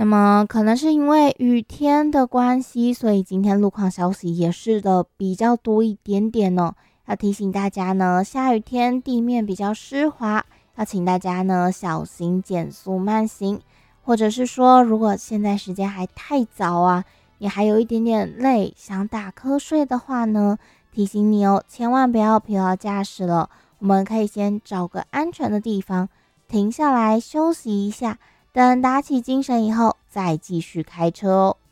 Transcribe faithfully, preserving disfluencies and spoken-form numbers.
那么可能是因为雨天的关系，所以今天路况消息也是的比较多一点点哦。要提醒大家呢，下雨天地面比较湿滑，要请大家呢小心减速慢行，或者是说，如果现在时间还太早啊，你还有一点点累，想打瞌睡的话呢，提醒你哦，千万不要疲劳驾驶了。我们可以先找个安全的地方停下来休息一下，等打起精神以后再继续开车哦。